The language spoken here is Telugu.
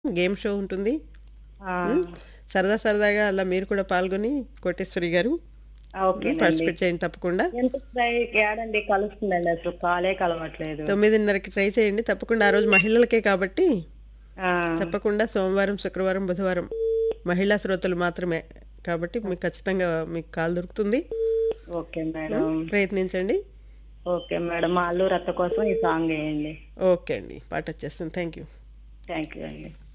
గేమ్ షో ఉంటుంది. ఆ! హ్మ్. సరదా సరదాగా అలా మీరు కూడా పాల్గొని కోటేశ్వరి గారు ఓకేనండి. పార్టిసిపేట్ చేయండి తప్పకుండా. ఎందుకు ట్రై ఏడండి కలుస్తుందండి అసలు కాలే కలవట్లేదు. 9:30కి ట్రై చేయండి. తప్పకుండా ఆ రోజు మహిళలకే కాబట్టి ఆ! తప్పకుండా సోమవారం, శుక్రవారం, బుధవారం మహిళా శ్రోతలు మాత్రమే. కాబట్టి మీకు ఖచ్చితంగా మీకు కాల్ దొరుకుతుంది. Okay madam. ప్రయత్నించండి. Okay madam. మా అల్లు రత్త కోసం ఈ సాంగ్ ఎయండి. ఓకే అండి. పాటొచ్చేస్తుంది. Thank you. థాంక్ యూ అండి.